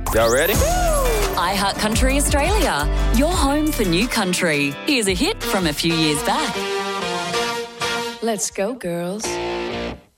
Y'all ready? iHeart Country Australia, your home for new country. Here's a hit from a few years back. Let's go, girls.